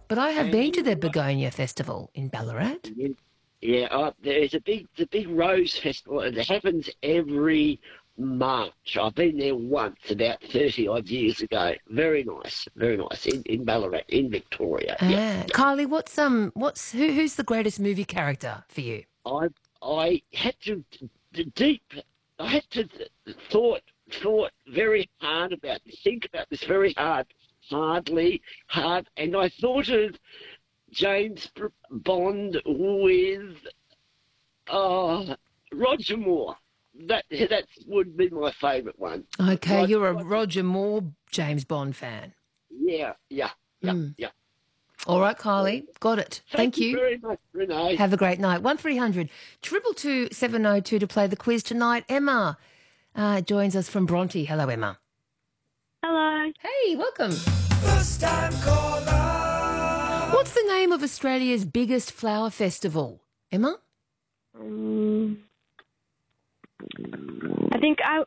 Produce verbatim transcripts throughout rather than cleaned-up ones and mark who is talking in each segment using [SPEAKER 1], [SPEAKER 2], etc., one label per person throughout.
[SPEAKER 1] But I have
[SPEAKER 2] And
[SPEAKER 1] been to
[SPEAKER 2] you
[SPEAKER 1] the
[SPEAKER 2] know what?
[SPEAKER 1] Begonia Festival in Ballarat.
[SPEAKER 2] Yeah, yeah, uh, there's a big, the big Rose Festival. It happens every March. I've been there once, about thirty odd years ago. Very nice, very nice in, in Ballarat, in Victoria. Yeah,
[SPEAKER 1] Ah,
[SPEAKER 2] yeah.
[SPEAKER 1] Kylie, what's um, what's who, who's the greatest movie character for you?
[SPEAKER 2] I I had to d- deep. I had to th- thought thought very hard about this. Think about this very hard, hardly hard, and I thought of James Br- Bond with uh, Roger Moore. That that would be my favourite one.
[SPEAKER 1] Okay,
[SPEAKER 2] Rod,
[SPEAKER 1] you're a
[SPEAKER 2] Roger.
[SPEAKER 1] Roger Moore James Bond fan.
[SPEAKER 2] Yeah, yeah, yeah,
[SPEAKER 1] Mm.
[SPEAKER 2] yeah.
[SPEAKER 1] All right, Kylie, got it.
[SPEAKER 2] Thank
[SPEAKER 1] Thank
[SPEAKER 2] you
[SPEAKER 1] you.
[SPEAKER 2] very much, Renee.
[SPEAKER 1] Have a great night. One three hundred triple two seven oh two to play the quiz tonight. Emma uh, joins us from Bronte. Hello, Emma.
[SPEAKER 3] Hello.
[SPEAKER 1] Hey, welcome.
[SPEAKER 4] First time caller.
[SPEAKER 1] What's the name of Australia's biggest flower festival? Emma?
[SPEAKER 3] Um, I think I,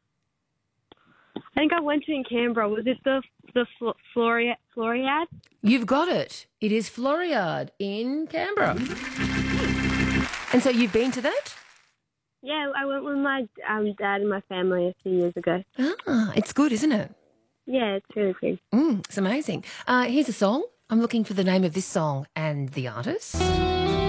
[SPEAKER 3] I think I went to in Canberra. Was it the the Fl- Floriad? Floriad?
[SPEAKER 1] You've got it. It is Floriade in Canberra. And so you've been to that?
[SPEAKER 3] Yeah, I went with my um, dad and my family a few years ago.
[SPEAKER 1] Ah, it's good, isn't it?
[SPEAKER 3] Yeah, it's really good.
[SPEAKER 1] Mm, it's amazing. Uh, here's a song. I'm looking for the name of this song and the artist.